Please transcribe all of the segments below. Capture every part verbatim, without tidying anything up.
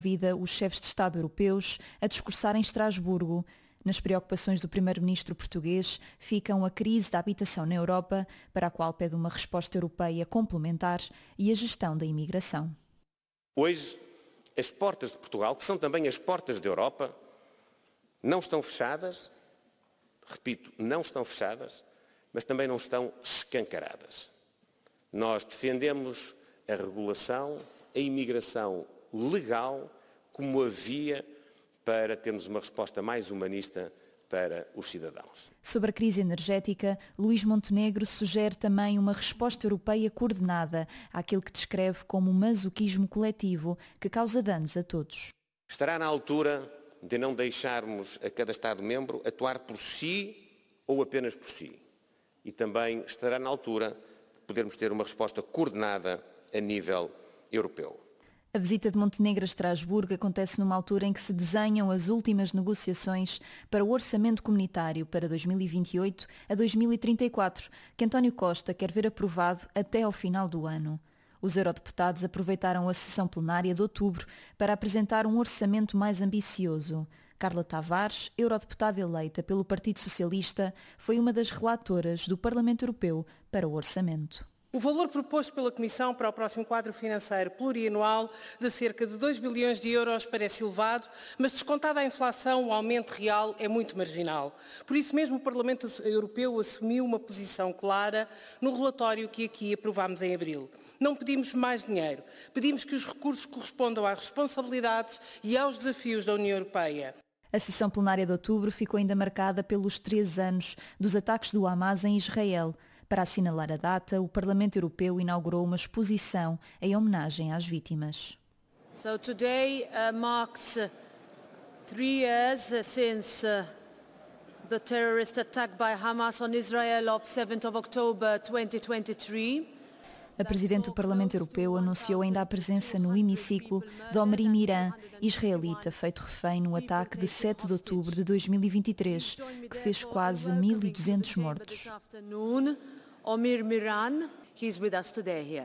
vida os chefes de Estado europeus a discursar em Estrasburgo. Nas preocupações do primeiro-ministro português ficam a crise da habitação na Europa, para a qual pede uma resposta europeia complementar, e a gestão da imigração. Hoje, as portas de Portugal, que são também as portas da Europa, não estão fechadas, repito, não estão fechadas, mas também não estão escancaradas. Nós defendemos a regulação, a imigração legal como a via para termos uma resposta mais humanista para os cidadãos. Sobre a crise energética, Luís Montenegro sugere também uma resposta europeia coordenada àquilo que descreve como um masoquismo coletivo que causa danos a todos. Estará na altura de não deixarmos a cada Estado-membro atuar por si ou apenas por si. E também estará na altura de podermos ter uma resposta coordenada a nível europeu. A visita de Montenegro a Estrasburgo acontece numa altura em que se desenham as últimas negociações para o orçamento comunitário para dois mil e vinte e oito a dois mil e trinta e quatro, que António Costa quer ver aprovado até ao final do ano. Os eurodeputados aproveitaram a sessão plenária de outubro para apresentar um orçamento mais ambicioso. Carla Tavares, eurodeputada eleita pelo Partido Socialista, foi uma das relatoras do Parlamento Europeu para o orçamento. O valor proposto pela Comissão para o próximo quadro financeiro plurianual de cerca de dois bilhões de euros parece elevado, mas descontada a inflação, o aumento real é muito marginal. Por isso mesmo o Parlamento Europeu assumiu uma posição clara no relatório que aqui aprovámos em abril. Não pedimos mais dinheiro, pedimos que os recursos correspondam às responsabilidades e aos desafios da União Europeia. A sessão plenária de outubro ficou ainda marcada pelos três anos dos ataques do Hamas em Israel. Para assinalar a data, o Parlamento Europeu inaugurou uma exposição em homenagem às vítimas. So today uh, marks uh, three years uh, since uh, the terrorist attack by Hamas on Israel of seventh of October twenty twenty-three. A Presidente do Parlamento Europeu anunciou ainda a presença no hemiciclo de Omri Miran, israelita, feito refém no ataque de sete de outubro de dois mil e vinte e três, que fez quase mil e duzentos mortos. Omri Miran, he is with us today here.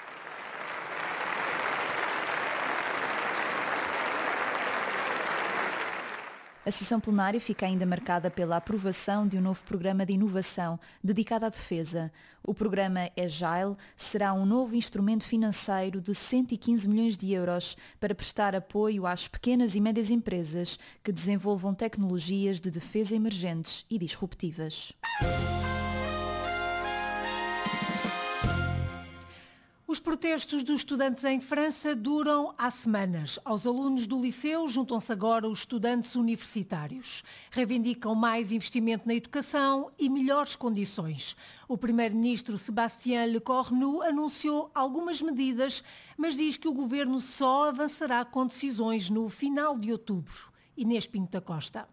A sessão plenária fica ainda marcada pela aprovação de um novo programa de inovação dedicado à defesa. O programa Agile será um novo instrumento financeiro de cento e quinze milhões de euros para prestar apoio às pequenas e médias empresas que desenvolvam tecnologias de defesa emergentes e disruptivas. Os protestos dos estudantes em França duram há semanas. Aos alunos do liceu juntam-se agora os estudantes universitários. Reivindicam mais investimento na educação e melhores condições. O primeiro-ministro Sébastien Lecornu anunciou algumas medidas, mas diz que o governo só avançará com decisões no final de outubro. Inês Pinto da Costa.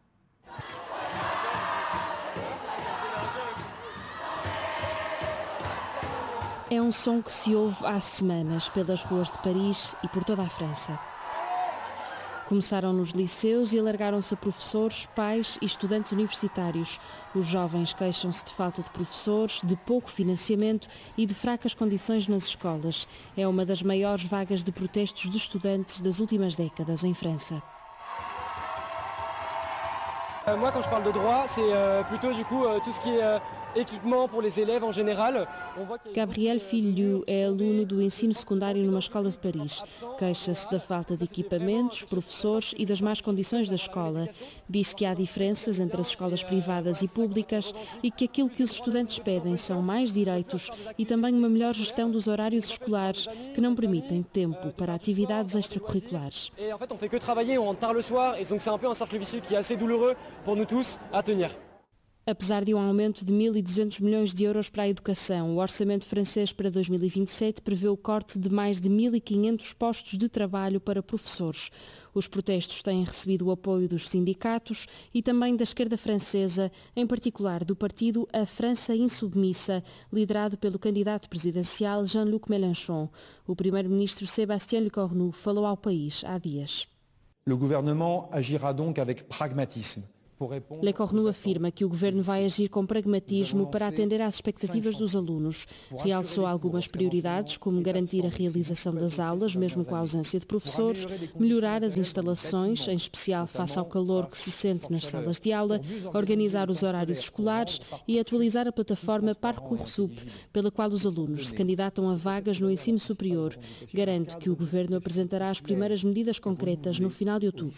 É um som que se ouve há semanas pelas ruas de Paris e por toda a França. Começaram nos liceus e alargaram-se a professores, pais e estudantes universitários. Os jovens queixam-se de falta de professores, de pouco financiamento e de fracas condições nas escolas. É uma das maiores vagas de protestos de estudantes das últimas décadas em França. Moi, quand je parle de droit, c'est euh, plutôt du coup euh, tout ce qui est euh, équipement pour les élèves en général. On voit qu'il y a... Gabriel Filho é aluno do ensino secundário numa escola de Paris. Queixa-se da falta de equipamentos, professores e das más condições da escola. Diz que há diferenças entre as escolas privadas e públicas e que aquilo que os estudantes pedem são mais direitos e também uma melhor gestão dos horários escolares que não permitem tempo para atividades extracurriculares. Et en fait, on fait que travailler, on rentre tard le soir et donc c'est un peu un cercle vicieux qui est assez douloureux pour nous tous à tenir. Apesar de um aumento de mil e duzentos milhões de euros para a educação, o orçamento francês para dois mil e vinte e sete prevê o corte de mais de mil e quinhentos postos de trabalho para professores. Os protestos têm recebido o apoio dos sindicatos e também da esquerda francesa, em particular do partido A França Insubmissa, liderado pelo candidato presidencial Jean-Luc Mélenchon. O primeiro-ministro Sébastien Lecornu falou ao país há dias. Le gouvernement agira donc avec pragmatisme. Le Cornu afirma que o governo vai agir com pragmatismo para atender às expectativas dos alunos. Realçou algumas prioridades, como garantir a realização das aulas, mesmo com a ausência de professores, melhorar as instalações, em especial face ao calor que se sente nas salas de aula, organizar os horários escolares e atualizar a plataforma Parcoursup, pela qual os alunos se candidatam a vagas no ensino superior. Garante que o governo apresentará as primeiras medidas concretas no final de outubro.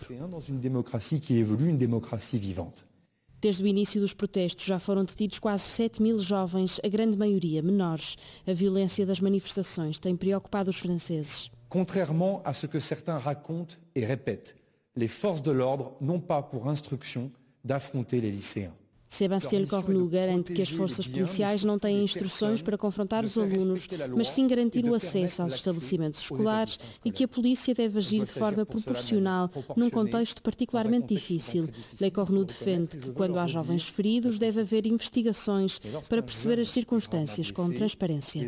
Desde o início dos protestos já foram detidos quase sete mil jovens, a grande maioria menores. A violência das manifestações tem preocupado os franceses. Contrairement à ce que certains racontent et répètent, les forces de l'ordre n'ont pas pour instruction d'affronter les lycéens. Sébastien Cornu garante que as forças policiais não têm instruções para confrontar os alunos, mas sim garantir o acesso aos estabelecimentos escolares e que a polícia deve agir de forma proporcional num contexto particularmente difícil. Le Cornu defende que, quando há jovens feridos, deve haver investigações para perceber as circunstâncias com transparência.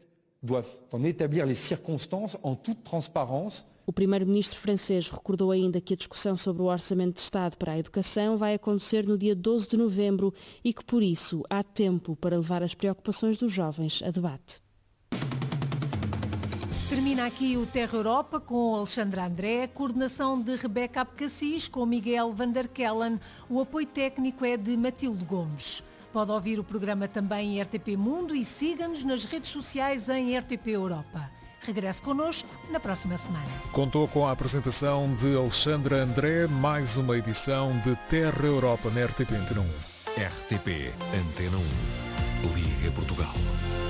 O primeiro-ministro francês recordou ainda que a discussão sobre o orçamento de Estado para a educação vai acontecer no dia doze de novembro e que, por isso, há tempo para levar as preocupações dos jovens a debate. Termina aqui o Terra Europa com Alexandra André, coordenação de Rebeca Abcacis com Miguel Van der Kellen, o apoio técnico é de Matilde Gomes. Pode ouvir o programa também em R T P Mundo e siga-nos nas redes sociais em R T P Europa. Regresse connosco na próxima semana. Contou com a apresentação de Alexandra André, mais uma edição de Terra Europa na R T P Antena um. R T P Antena um. Liga Portugal.